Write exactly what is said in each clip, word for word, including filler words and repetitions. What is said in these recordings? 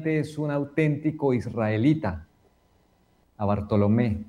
verdaderamente es un auténtico israelita, a Bartolomé.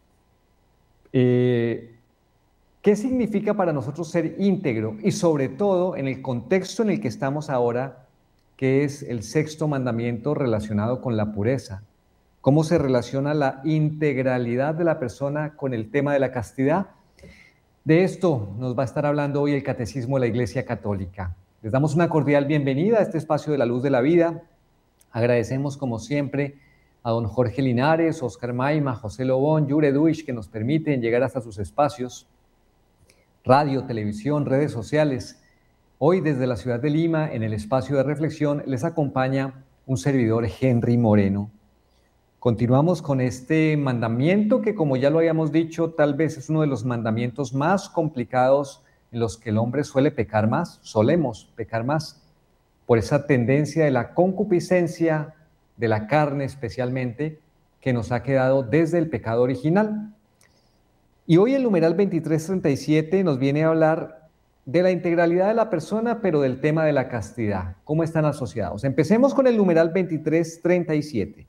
Eh, ¿Qué significa para nosotros ser íntegro? Y sobre todo en el contexto en el que estamos ahora, que es el sexto mandamiento relacionado con la pureza. ¿Cómo se relaciona la integralidad de la persona con el tema de la castidad? De esto nos va a estar hablando hoy el Catecismo de la Iglesia Católica. Les damos una cordial bienvenida a este espacio de la luz de la vida. Agradecemos como siempre a don Jorge Linares, Oscar Maima, José Lobón, Yure Duich, que nos permiten llegar hasta sus espacios, radio, televisión, redes sociales. Hoy desde la ciudad de Lima, en el espacio de reflexión, les acompaña un servidor, Henry Moreno. Continuamos con este mandamiento que, como ya lo habíamos dicho, tal vez es uno de los mandamientos más complicados en los que el hombre suele pecar más, solemos pecar más, por esa tendencia de la concupiscencia, de la carne especialmente, que nos ha quedado desde el pecado original. Y hoy el numeral veintitrés treinta y siete nos viene a hablar de la integralidad de la persona, pero del tema de la castidad. ¿Cómo están asociados? Empecemos con el numeral veintitrés treinta y siete.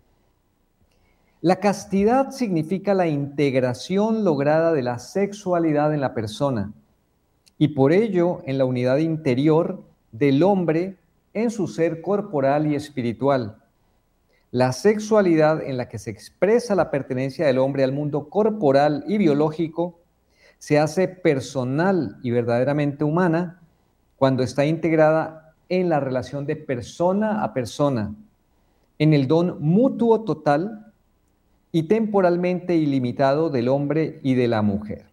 La castidad significa la integración lograda de la sexualidad en la persona y por ello en la unidad interior del hombre en su ser corporal y espiritual. La sexualidad en la que se expresa la pertenencia del hombre al mundo corporal y biológico se hace personal y verdaderamente humana cuando está integrada en la relación de persona a persona, en el don mutuo total y temporalmente ilimitado del hombre y de la mujer.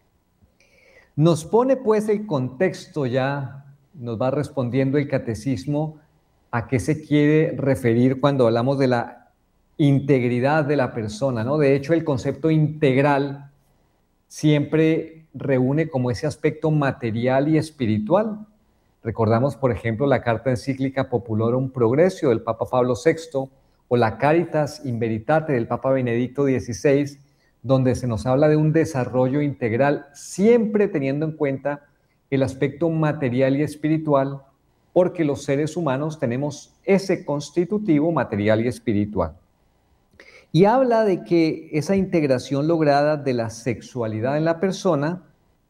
Nos pone pues el contexto ya, nos va respondiendo el catecismo a qué se quiere referir cuando hablamos de la integridad de la persona, ¿no? De hecho, el concepto integral siempre reúne como ese aspecto material y espiritual. Recordamos, por ejemplo, la carta encíclica Populorum Progressio del Papa Pablo sexto o la Caritas in Veritate del Papa Benedicto dieciséis, donde se nos habla de un desarrollo integral, siempre teniendo en cuenta el aspecto material y espiritual, porque los seres humanos tenemos ese constitutivo material y espiritual. Y habla de que esa integración lograda de la sexualidad en la persona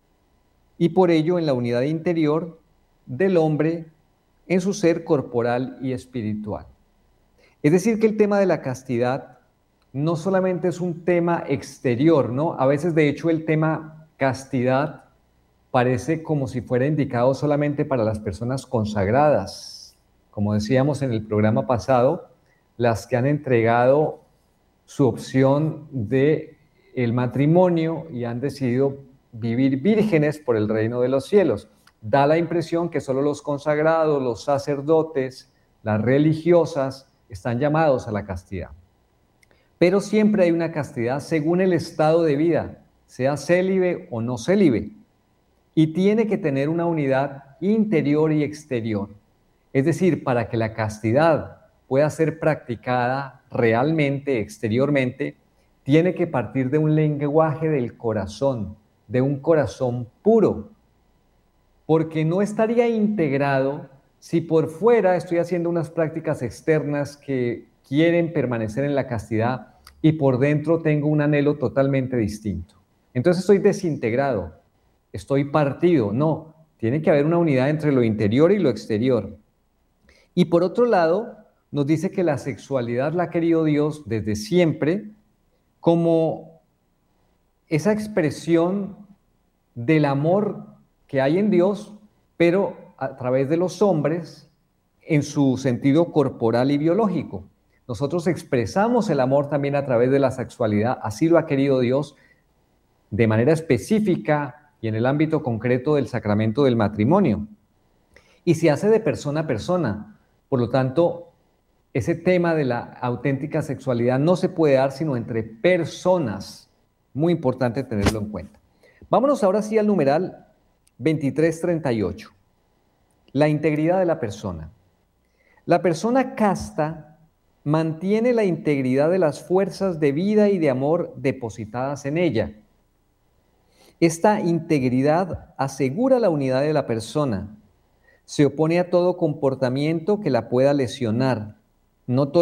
y por ello en la unidad interior del hombre en su ser corporal y espiritual. Es decir, que el tema de la castidad no solamente es un tema exterior, ¿no? A veces, de hecho, el tema castidad parece como si fuera indicado solamente para las personas consagradas. Como decíamos en el programa pasado, las que han entregado su opción de el matrimonio y han decidido vivir vírgenes por el reino de los cielos. Da la impresión que solo los consagrados, los sacerdotes, las religiosas están llamados a la castidad. Pero siempre hay una castidad según el estado de vida, sea célibe o no célibe. Y tiene que tener una unidad interior y exterior. Es decir, para que la castidad pueda ser practicada realmente, exteriormente, tiene que partir de un lenguaje del corazón, de un corazón puro, porque no estaría integrado si por fuera estoy haciendo unas prácticas externas que quieren permanecer en la castidad y por dentro tengo un anhelo totalmente distinto. Entonces estoy desintegrado. Estoy partido, no, tiene que haber una unidad entre lo interior y lo exterior. Y por otro lado, nos dice que la sexualidad la ha querido Dios desde siempre como esa expresión del amor que hay en Dios, pero a través de los hombres en su sentido corporal y biológico. Nosotros expresamos el amor también a través de la sexualidad, así lo ha querido Dios de manera específica y en el ámbito concreto del sacramento del matrimonio. Y se hace de persona a persona. Por lo tanto, ese tema de la auténtica sexualidad no se puede dar sino entre personas. Muy importante tenerlo en cuenta. Vámonos ahora sí al numeral veintitrés treinta y ocho. La integridad de la persona. La persona casta mantiene la integridad de las fuerzas de vida y de amor depositadas en ella. Esta integridad asegura la unidad de la persona, se opone a todo comportamiento que la pueda lesionar, no